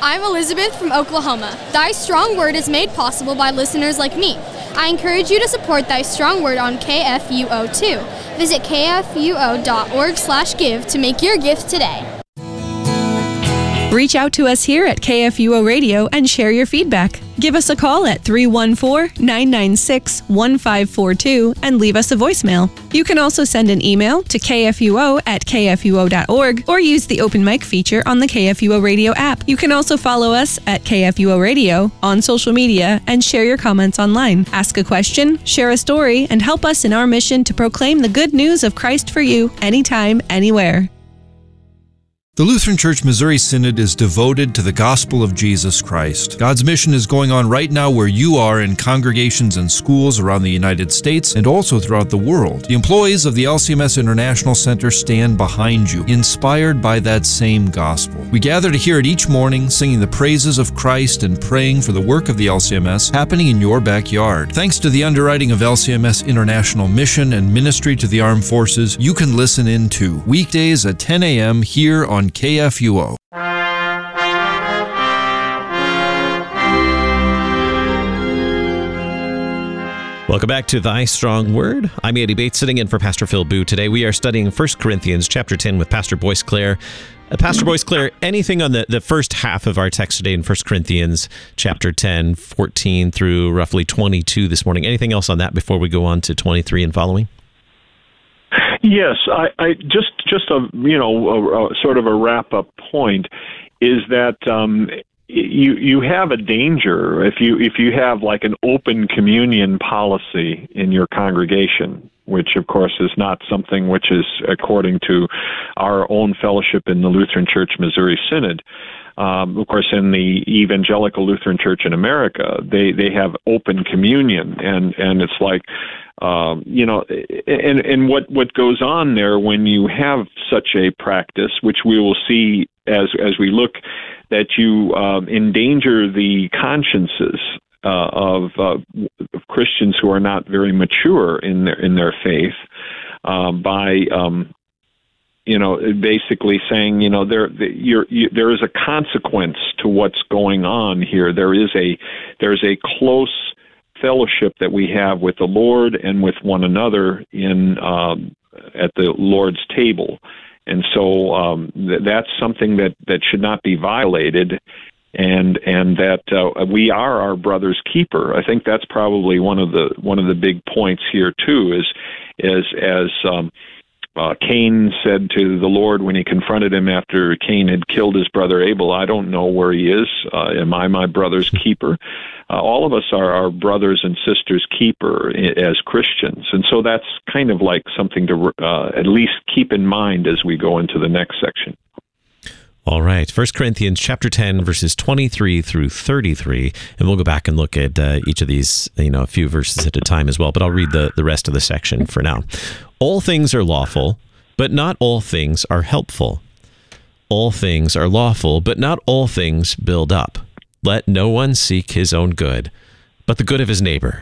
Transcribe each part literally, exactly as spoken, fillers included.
I'm Elizabeth from Oklahoma. Thy Strong Word is made possible by listeners like me. I encourage you to support Thy Strong Word on K F U O too. Visit k f u o dot org slash give to make your gift today. Reach out to us here at K F U O Radio and share your feedback. Give us a call at three one four, nine nine six, one five four two and leave us a voicemail. You can also send an email to k f u o at k f u o dot org or use the open mic feature on the K F U O Radio app. You can also follow us at K F U O Radio on social media and share your comments online. Ask a question, share a story, and help us in our mission to proclaim the good news of Christ for you anytime, anywhere. The Lutheran Church Missouri Synod is devoted to the gospel of Jesus Christ. God's mission is going on right now where you are in congregations and schools around the United States and also throughout the world. The employees of the L C M S International Center stand behind you, inspired by that same gospel. We gather to hear it each morning, singing the praises of Christ and praying for the work of the L C M S happening in your backyard. Thanks to the underwriting of L C M S International Mission and Ministry to the Armed Forces, you can listen in too. Weekdays at ten a.m. here on K F U O. Welcome back to Thy Strong Word. I'm Andy Bates, sitting in for Pastor Phil Boo. Today we are studying First Corinthians chapter ten with Pastor Boyce Clare. Uh, Pastor Boyce Clare, anything on the, the first half of our text today in First Corinthians chapter ten, fourteen through roughly twenty-two this morning? Anything else on that before we go on to twenty-three and following? Yes, I, I just just a you know a, a sort of a wrap up point is that um, you you have a danger if you if you have like an open communion policy in your congregation, which of course is not something which is according to our own fellowship in the Lutheran Church Missouri Synod. Um, of course, in the Evangelical Lutheran Church in America, they, they have open communion, and, and it's like, um, you know, and, and what, what goes on there when you have such a practice, which we will see as as we look, that you um, endanger the consciences uh, of, uh, of Christians who are not very mature in their in their faith uh, by. Um, You know, basically saying, you know, there you're, you, there is a consequence to what's going on here. There is a there's a close fellowship that we have with the Lord and with one another in um, at the Lord's table, and so um, th- that's something that, that should not be violated, and and that uh, we are our brother's keeper. I think that's probably one of the one of the big points here too. Is is as um, Uh, Cain said to the Lord when he confronted him after Cain had killed his brother Abel, I don't know where he is. Uh, am I my brother's keeper? Uh, all of us are our brothers and sisters' keeper as Christians. And so that's kind of like something to uh, at least keep in mind as we go into the next section. All right, First Corinthians chapter ten, verses twenty-three through thirty-three, and we'll go back and look at uh, each of these, you know, a few verses at a time as well, but I'll read the, the rest of the section for now. All things are lawful, but not all things are helpful. All things are lawful, but not all things build up. Let no one seek his own good, but the good of his neighbor.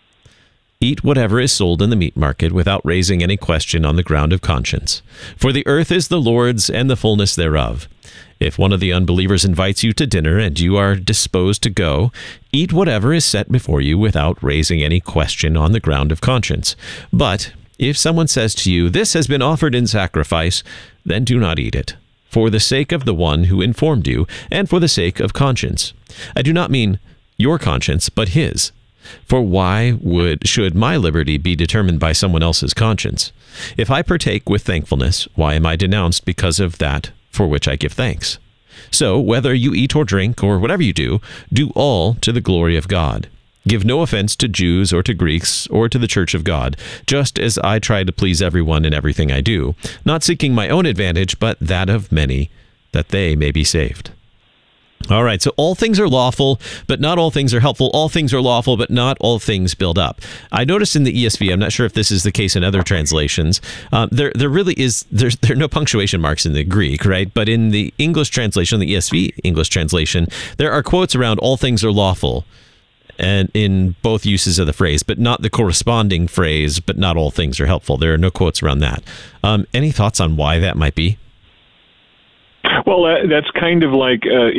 Eat whatever is sold in the meat market without raising any question on the ground of conscience. For the earth is the Lord's and the fullness thereof. If one of the unbelievers invites you to dinner and you are disposed to go, eat whatever is set before you without raising any question on the ground of conscience. But if someone says to you, "This has been offered in sacrifice," then do not eat it, for the sake of the one who informed you, and for the sake of conscience. I do not mean your conscience, but his. For why would should my liberty be determined by someone else's conscience? If I partake with thankfulness, why am I denounced because of that for which I give thanks? So, whether you eat or drink, or whatever you do, do all to the glory of God. Give no offense to Jews or to Greeks or to the church of God, just as I try to please everyone in everything I do, not seeking my own advantage, but that of many, that they may be saved. All right, so all things are lawful, but not all things are helpful. All things are lawful, but not all things build up. I noticed in the E S V, I'm not sure if this is the case in other translations, uh, there there really is, there's, there are no punctuation marks in the Greek, right? But in the English translation, the E S V English translation, there are quotes around all things are lawful, and in both uses of the phrase, but not the corresponding phrase, but not all things are helpful. There are no quotes around that. Um, any thoughts on why that might be? Well, uh, that's kind of like uh, in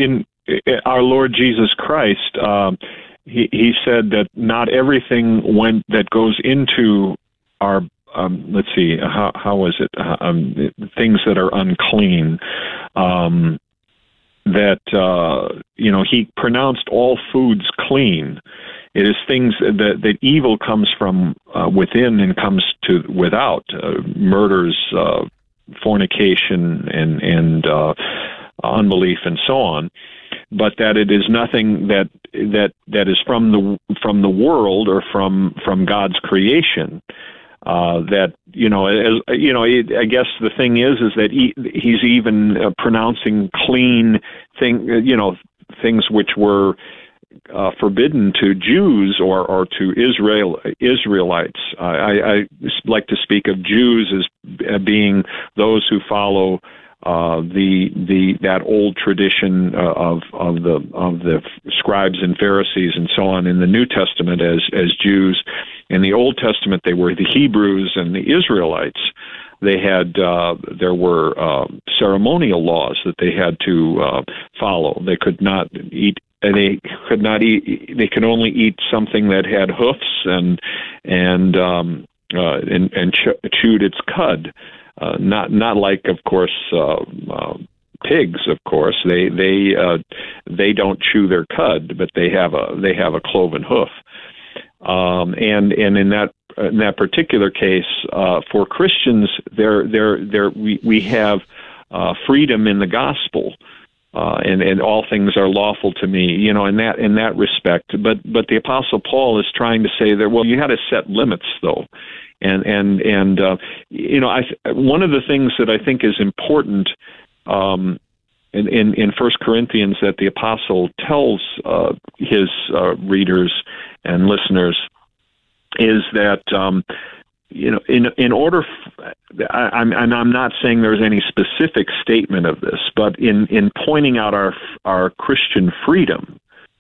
our Lord Jesus Christ, uh, he, he said that not everything went that goes into our, um, let's see, how, how was it, um, things that are unclean, um, that, uh, you know, he pronounced all foods clean. It is things that, that evil comes from uh, within and comes to without, uh, murders, uh, fornication, and, and uh, unbelief, and so on. But that it is nothing that that that is from the from the world or from from God's creation. Uh, that you know, as, you know, it, I guess the thing is, is that he, he's even uh, pronouncing clean thing, you know, things which were uh, forbidden to Jews or, or to Israel Israelites. I, I, I like to speak of Jews as being those who follow uh, the the that old tradition uh, of of the of the scribes and Pharisees and so on in the New Testament as as Jews. In the Old Testament, they were the Hebrews and the Israelites. They had uh, there were uh, ceremonial laws that they had to uh, follow. They could not eat. They could not eat. They could only eat something that had hoofs and and um, uh, and, and ch- chewed its cud. Uh, not not like, of course, uh, uh, pigs. Of course, they they uh, they don't chew their cud, but they have a they have a cloven hoof. Um, and and in that in that particular case, uh, for Christians, there there there we we have uh, freedom in the gospel, uh, and and all things are lawful to me. You know, in that in that respect. But but the Apostle Paul is trying to say that, well, you had to set limits though. And and and uh, you know, I one of the things that I think is important um, in, in in First Corinthians that the apostle tells uh, his uh, readers and listeners is that um, you know, in in order, f- I, I'm and I'm not saying there's any specific statement of this, but in in pointing out our our Christian freedom,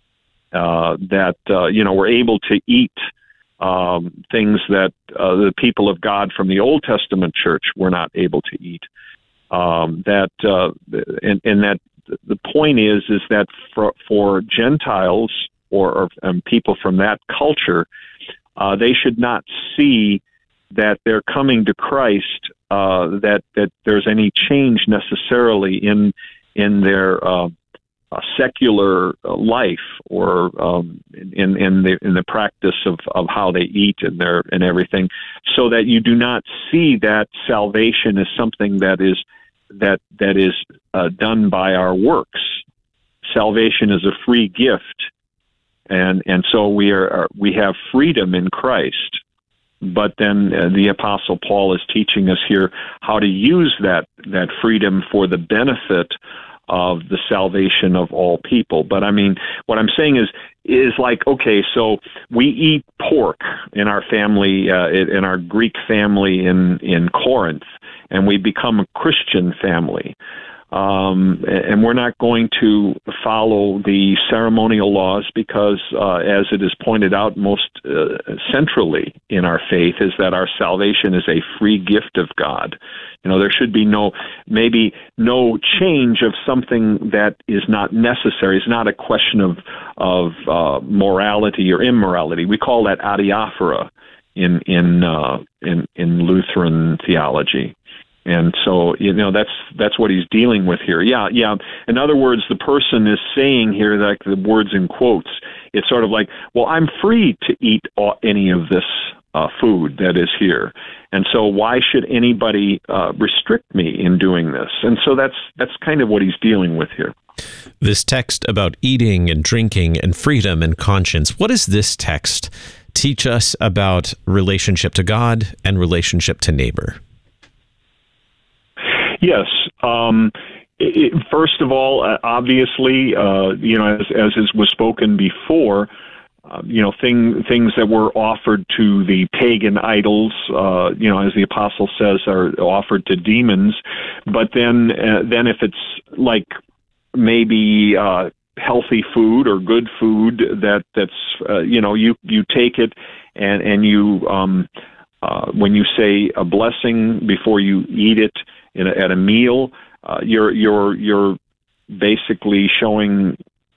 uh, that uh, you know, we're able to eat Um, things that uh, the people of God from the Old Testament church were not able to eat. Um, that uh, and, and that the point is is that for, for Gentiles or, or um, people from that culture, uh, they should not see that they're coming to Christ. Uh, that that there's any change necessarily in in their uh, Uh, secular life or um, in in the in the practice of, of how they eat and their and everything, so that you do not see that salvation as something that is that that is uh, done by our works. Salvation is a free gift, and and so we are, are we have freedom in Christ. But then uh, the Apostle Paul is teaching us here how to use that that freedom for the benefit of the salvation of all people. But I mean, what I'm saying is, is like, okay, so we eat pork in our family, uh, in our Greek family in, in Corinth, and we become a Christian family. Um, and we're not going to follow the ceremonial laws because, uh, as it is pointed out most uh, centrally in our faith, is that our salvation is a free gift of God. You know, there should be no, maybe no change of something that is not necessary. It's not a question of of uh, morality or immorality. We call that adiaphora in in uh, in in Lutheran theology. And so, you know, that's that's what he's dealing with here. Yeah, yeah. In other words, the person is saying here, like the words in quotes, it's sort of like, well, I'm free to eat all, any of this uh, food that is here. And so why should anybody uh, restrict me in doing this? And so that's that's kind of what he's dealing with here. This text about eating and drinking and freedom and conscience, what does this text teach us about relationship to God and relationship to neighbor? Yes. Um, it, first of all, uh, obviously, uh, you know, as, as is, was spoken before, uh, you know, thing, things that were offered to the pagan idols, uh, you know, as the apostle says, are offered to demons. But then, uh, then if it's like maybe uh, healthy food or good food that that's uh, you know, you you take it and and you um, uh, when you say a blessing before you eat it. In a, at a meal, uh, you're you're you're basically showing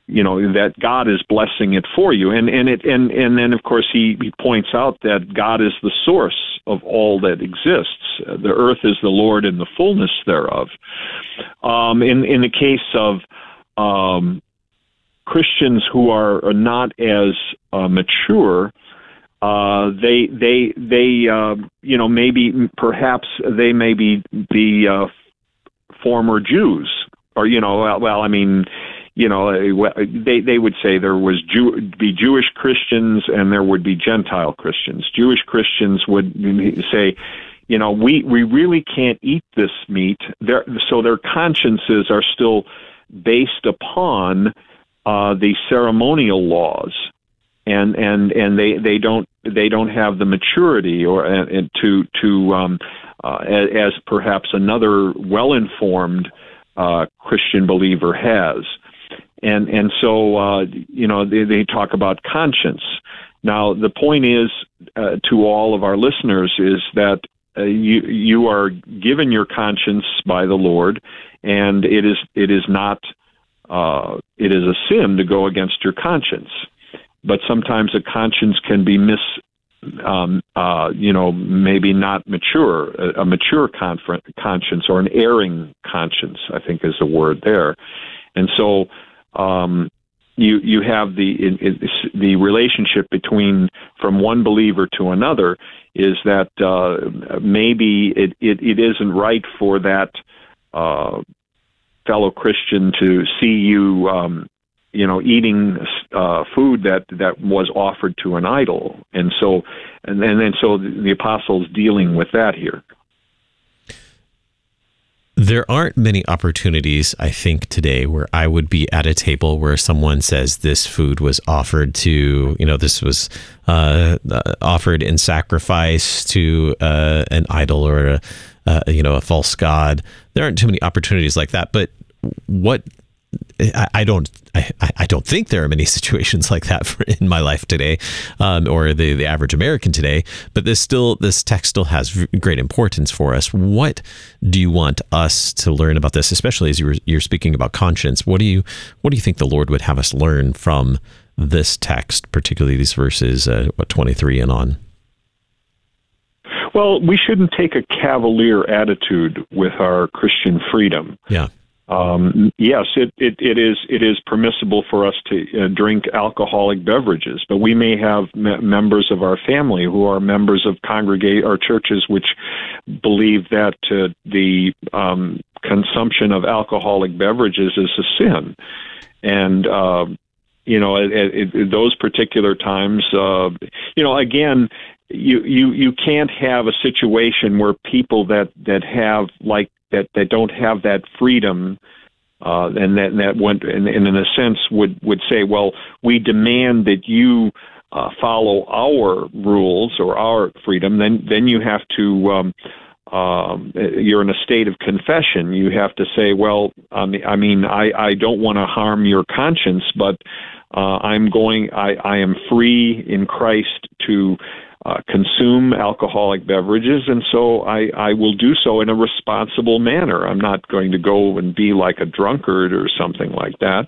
you know, that God is blessing it for you. And and it and, and then, of course, he, he points out that God is the source of all that exists. The earth is the Lord and the fullness thereof. Um, in, in the case of um, Christians who are, are not as uh, mature, uh, they, they, they uh, you know, maybe, perhaps they may be, be uh, former Jews. Or, you know, well, well, I mean, you know, they they would say there was Jew, be Jewish Christians and there would be Gentile Christians. Jewish Christians would say, you know, we, we really can't eat this meat. They're, so their consciences are still based upon uh, the ceremonial laws, and and and they, they don't they don't have the maturity or uh, to to um, uh, as, as perhaps another well-informed Uh, Christian believer has. And and so, uh, you know, they, they talk about conscience. Now, the point is, uh, to all of our listeners, is that uh, you you are given your conscience by the Lord, and it is it is not, uh, it is a sin to go against your conscience. But sometimes a conscience can be mis Um, uh, you know, maybe not mature, a, a mature conf- conscience or an erring conscience, I think is the word there. And so um, you you have the it, it, the relationship between from one believer to another is that uh, maybe it, it, it isn't right for that uh, fellow Christian to see you um, you know, eating uh, food that, that was offered to an idol. And so, and then, and so the apostle's dealing with that here. There aren't many opportunities, I think, today where I would be at a table where someone says this food was offered to, you know, this was uh, offered in sacrifice to uh, an idol or, a, uh, you know, a false god. There aren't too many opportunities like that. But what I, I don't. I, I don't think there are many situations like that for, in my life today, um, or the, the average American today. But this still, this text still has great importance for us. What do you want us to learn about this, especially as you were, you're speaking about conscience? What do you What do you think the Lord would have us learn from this text, particularly these verses, uh, what twenty-three and on? Well, we shouldn't take a cavalier attitude with our Christian freedom. Yeah. Um, yes, it, it, it is it is permissible for us to uh, drink alcoholic beverages, but we may have me- members of our family who are members of congregate or churches which believe that uh, the um, consumption of alcoholic beverages is a sin, and uh, you know, at, at, at those particular times, uh, you know, again. You, you you can't have a situation where people that, that have like that, that don't have that freedom uh, and that that went and, and in a sense would, would say, well, we demand that you uh, follow our rules or our freedom. Then then you have to um, um, you're in a state of confession. You have to say, well, I mean, I mean, I, I don't want to harm your conscience, but uh, I'm going. I, I am free in Christ to. Uh, consume alcoholic beverages, and so I, I will do so in a responsible manner. I'm not going to go and be like a drunkard or something like that.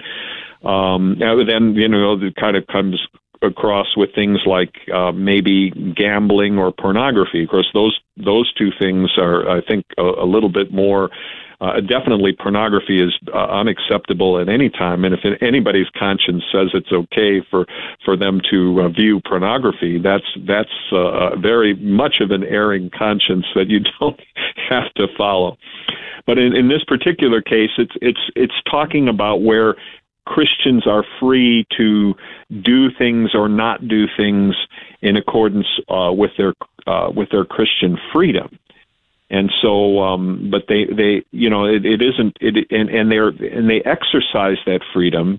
Um, then, you know, it kind of comes across with things like uh, maybe gambling or pornography. Of course, those those two things are, I think, a, a little bit more. Uh, definitely, pornography is uh, unacceptable at any time, and if anybody's conscience says it's okay for, for them to uh, view pornography, that's that's uh, very much of an erring conscience that you don't have to follow. But in, in this particular case, it's it's it's talking about where Christians are free to do things or not do things in accordance uh, with their uh, with their Christian freedom. And so, um, but they, they, you know, it, it isn't, it, and, and they're, and they exercise that freedom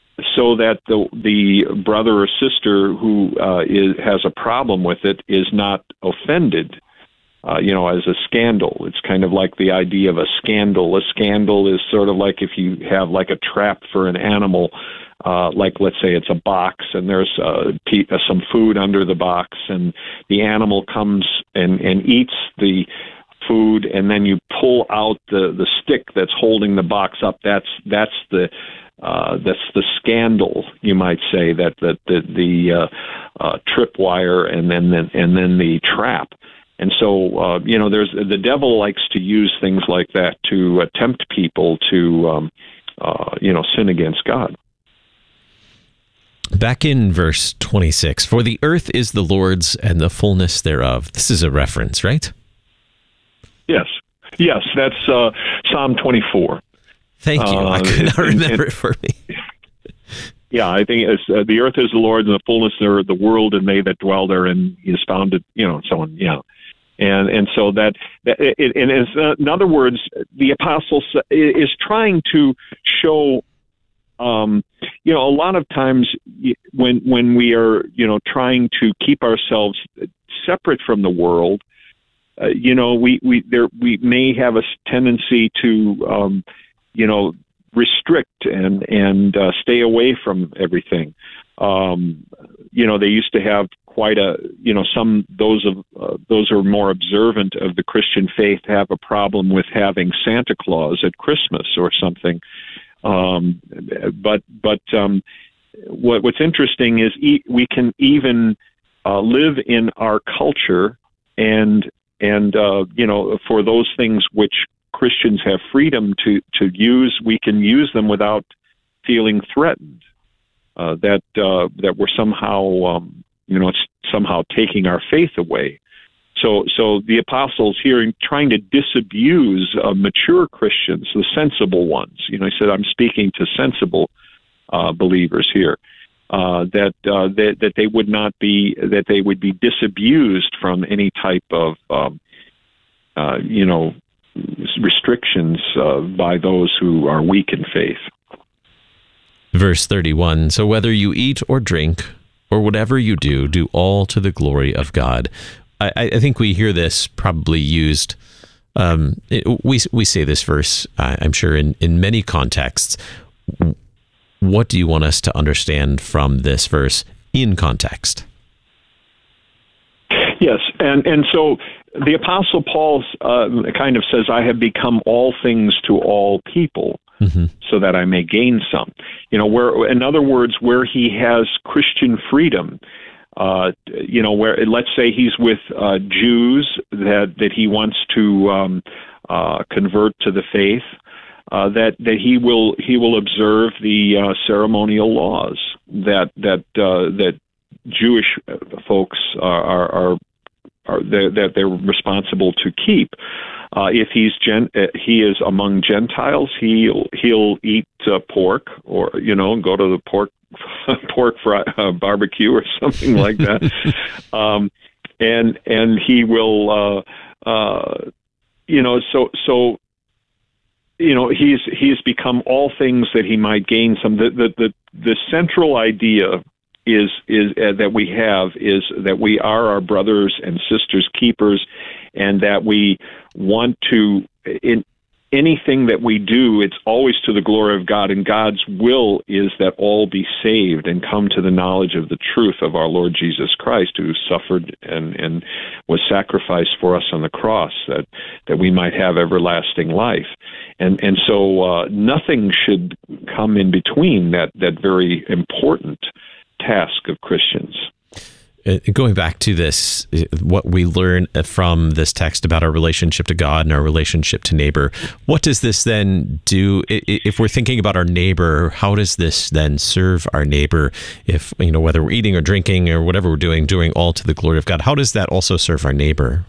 so that the, the brother or sister who uh, is, has a problem with it is not offended, uh, you know, as a scandal. It's kind of like the idea of a scandal. A scandal is sort of like if you have like a trap for an animal, uh, like let's say it's a box and there's uh, pe- uh, some food under the box and the animal comes and, and eats the food, and then you pull out the, the stick that's holding the box up. That's that's the uh, that's the scandal, you might say, that that the, the uh, uh, tripwire and then, then and then the trap. And so, uh, you know, there's the devil likes to use things like that to uh, tempt people to, um, uh, you know, sin against God. Back in verse twenty-six, for the earth is the Lord's and the fullness thereof. This is a reference, right? Yes. Yes, that's uh, Psalm twenty-four. Thank you. Uh, I could not and, remember and, it for me. Yeah, I think it's, uh, the earth is the Lord's and the fullness thereof, the world and they that dwell therein. He is founded, you know, and so on. Yeah. And and so that, that it, and is, uh, in other words, the apostle is trying to show, um, you know, a lot of times when when we are, you know, trying to keep ourselves separate from the world, uh, you know, we we there we may have a tendency to, um, you know, restrict and and uh, stay away from everything. Um, you know, they used to have quite a, you know, some, those of, uh, those who are more observant of the Christian faith have a problem with having Santa Claus at Christmas or something. Um, but, but, um, what, what's interesting is e- we can even, uh, live in our culture and, and, uh, you know, for those things which Christians have freedom to, to use, we can use them without feeling threatened. Uh, that uh, that we're somehow, um, you know, it's somehow taking our faith away. So, so the apostles here trying to disabuse uh, mature Christians, the sensible ones. You know, he said, "I'm speaking to sensible uh, believers here." Uh, that uh, that that they would not be that they would be disabused from any type of, um, uh, you know, restrictions uh, by those who are weak in faith. Verse thirty-one, so whether you eat or drink, or whatever you do, do all to the glory of God. I, I think we hear this probably used, um, it, we we say this verse, uh, I'm sure, in, in many contexts. What do you want us to understand from this verse in context? Yes, and, and so the Apostle Paul uh, kind of says, I have become all things to all people. Mm-hmm. So that I may gain some. You know, where, in other words, where he has Christian freedom, uh, you know, where, let's say he's with uh, Jews that, that he wants to um, uh, convert to the faith, uh, that, that he will he will observe the uh, ceremonial laws that that uh, that Jewish folks are are, are, are they're, that they're responsible to keep. Uh, if he's gen- uh, he is among Gentiles, he'll he'll eat uh, pork, or you know, go to the pork pork fry, uh, barbecue or something like that, um, and and he will, uh, uh, you know, so so, you know, he's he's become all things that he might gain some. The the the, the central idea is is uh, that we have is that we are our brothers and sisters' keepers, and that we want to, in anything that we do, it's always to the glory of God, and God's will is that all be saved and come to the knowledge of the truth of our Lord Jesus Christ, who suffered and, and was sacrificed for us on the cross, that, that we might have everlasting life. And and so uh, nothing should come in between that, that very important task of Christians. Going back to this, what we learn from this text about our relationship to God and our relationship to neighbor, what does this then do? If we're thinking about our neighbor, how does this then serve our neighbor? If, you know, whether we're eating or drinking or whatever we're doing, doing all to the glory of God, how does that also serve our neighbor?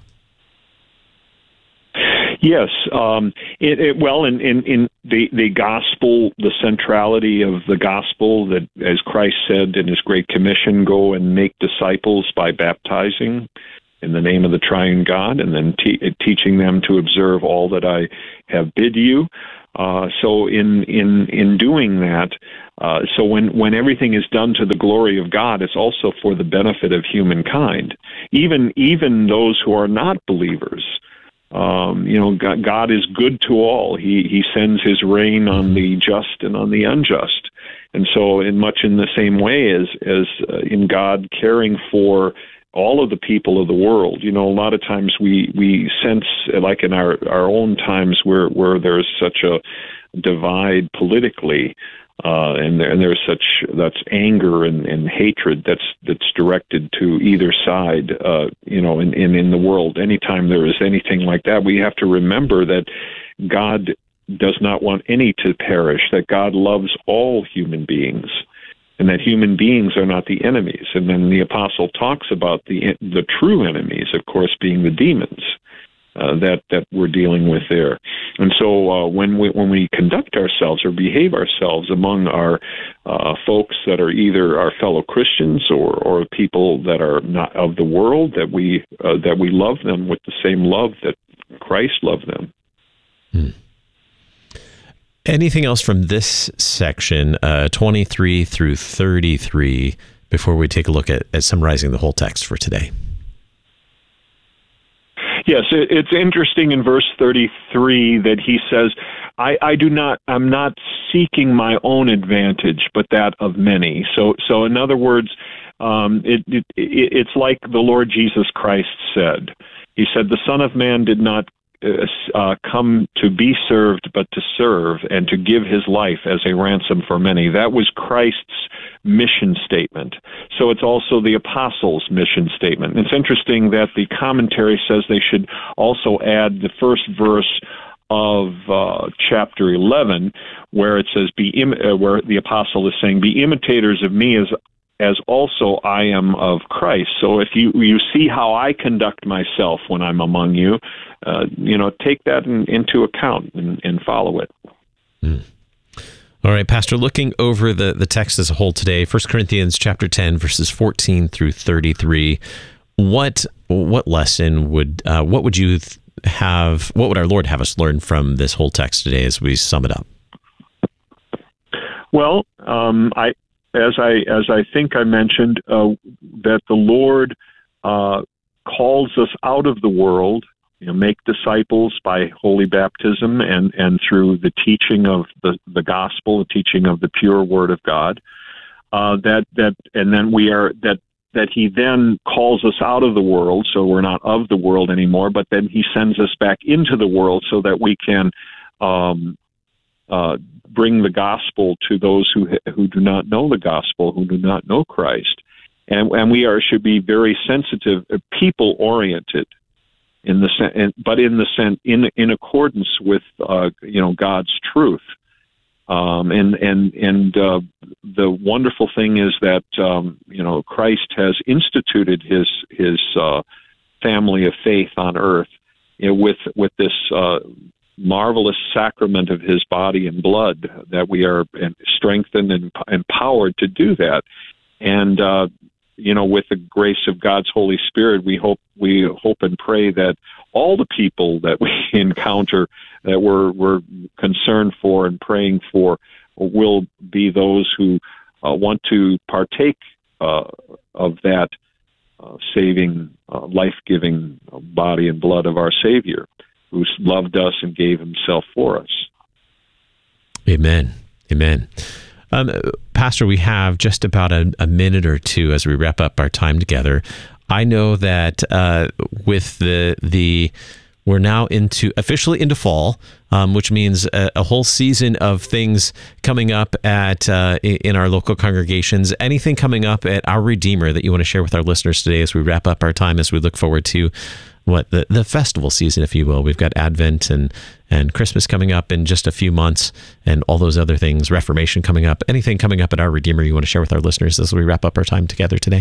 Yes. Um, it, it, well, in, in, in the, the gospel, the centrality of the gospel, that, as Christ said in his Great Commission, go and make disciples by baptizing in the name of the triune God, and then te- teaching them to observe all that I have bid you. Uh, so in, in, in doing that, uh, so when, when everything is done to the glory of God, it's also for the benefit of humankind, even, even those who are not believers. Um, you know, God, God is good to all. He he sends his rain on the just and on the unjust. And so in much in the same way as, as uh, in God caring for all of the people of the world. You know, a lot of times we, we sense, like in our, our own times where, where there's such a divide politically, uh, and, there, and there's such, that's anger and, and hatred that's that's directed to either side, uh, you know, in, in, in the world. Anytime there is anything like that, we have to remember that God does not want any to perish, that God loves all human beings, and that human beings are not the enemies. And then the apostle talks about the the true enemies, of course, being the demons uh, that that we're dealing with there. And so uh, when we when we conduct ourselves or behave ourselves among our uh, folks that are either our fellow Christians or, or people that are not of the world, that we uh, that we love them with the same love that Christ loved them. Hmm. Anything else from this section, uh, twenty-three through thirty-three, before we take a look at, at summarizing the whole text for today? Yes, it, it's interesting in verse thirty-three that he says, I, I do not, I'm not seeking my own advantage, but that of many. So, so in other words, um, it, it, it's like the Lord Jesus Christ said. He said, the Son of Man did not Uh, come to be served, but to serve, and to give his life as a ransom for many. That was Christ's mission statement. So it's also the apostles' mission statement. It's interesting that the commentary says they should also add the first verse of uh, chapter eleven, where it says, "Be im- uh, where the apostle is saying, be imitators of me as as also I am of Christ." So if you you see how I conduct myself when I'm among you, uh, you know, take that in, into account and, and follow it. Mm. All right, Pastor, looking over the, the text as a whole today, First Corinthians chapter ten, verses fourteen through thirty-three, what what lesson would, uh, what would you have, what would our Lord have us learn from this whole text today as we sum it up? Well, um, I... As I as I think I mentioned, uh, that the Lord uh, calls us out of the world, you know, make disciples by holy baptism and, and through the teaching of the, the gospel, the teaching of the pure Word of God. Uh, that that and then we are that that He then calls us out of the world, so we're not of the world anymore. But then He sends us back into the world so that we can Um, Uh, bring the gospel to those who who do not know the gospel, who do not know Christ, and and we are should be very sensitive, uh, people oriented, in the sen- but in the sen- in in accordance with uh, you know God's truth, um, and and and uh, the wonderful thing is that um, you know Christ has instituted his his uh, family of faith on earth, you know, with with this. Uh, marvelous sacrament of his body and blood, that we are strengthened and empowered to do that. And, uh, you know, with the grace of God's Holy Spirit, we hope we hope and pray that all the people that we encounter that we're, we're concerned for and praying for will be those who uh, want to partake uh, of that uh, saving, uh, life-giving body and blood of our Savior, who loved us and gave himself for us. Amen. Amen. Um, Pastor, we have just about a, a minute or two as we wrap up our time together. I know that uh, with the the we're now into officially into fall, um, which means a, a whole season of things coming up at uh, in our local congregations. Anything coming up at Our Redeemer that you want to share with our listeners today as we wrap up our time, as we look forward to what the, the festival season, if you will. We've got Advent and, and Christmas coming up in just a few months, and all those other things, Reformation coming up. Anything coming up at Our Redeemer you want to share with our listeners as we wrap up our time together today?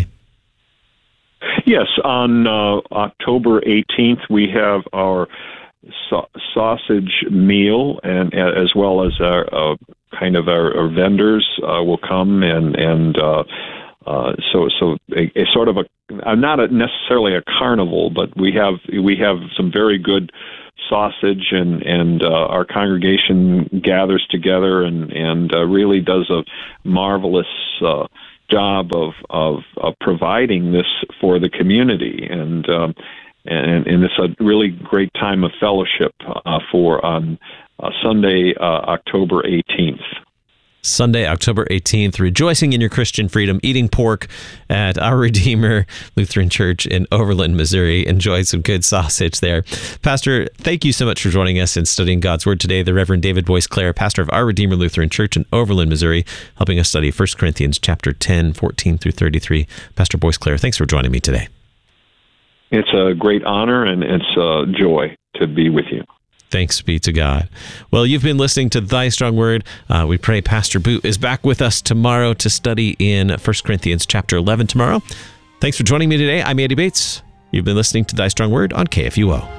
Yes, on uh, October eighteenth, we have our sa- sausage meal, and uh, as well as our uh, kind of our, our vendors uh, will come, and and uh, uh, so so a, a sort of a uh, not a necessarily a carnival, but we have we have some very good sausage, and and uh, our congregation gathers together and and uh, really does a marvelous Uh, job of, of of providing this for the community, and um, and and it's a really great time of fellowship uh, for on uh, Sunday, uh, October eighteenth. Sunday, October eighteenth, rejoicing in your Christian freedom, eating pork at Our Redeemer Lutheran Church in Overland, Missouri. Enjoy some good sausage there. Pastor, thank you so much for joining us and studying God's Word today. The Reverend David Boyce Clare, pastor of Our Redeemer Lutheran Church in Overland, Missouri, helping us study First Corinthians chapter ten, fourteen through thirty-three. Pastor Boyce Clare, thanks for joining me today. It's a great honor and it's a joy to be with you. Thanks be to God. Well, you've been listening to Thy Strong Word. Uh, we pray Pastor Boot is back with us tomorrow to study in First Corinthians chapter eleven tomorrow. Thanks for joining me today. I'm Andy Bates. You've been listening to Thy Strong Word on K F U O.